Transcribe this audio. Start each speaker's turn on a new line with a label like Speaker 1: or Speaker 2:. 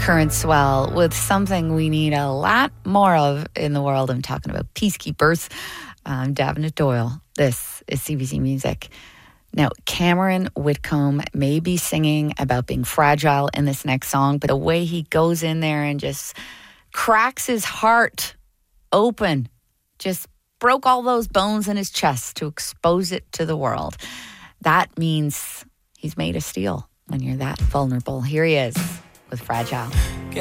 Speaker 1: current swell with something we need a lot more of in the world. I'm talking about peacekeepers. I'm Davenant Doyle. This is CBC Music. Now, Cameron Whitcomb may be singing about being fragile in this next song, but the way he goes in there and just cracks his heart open, just broke all those bones in his chest to expose it to the world. That means he's made of steel when you're that vulnerable. Here he is with Fragile.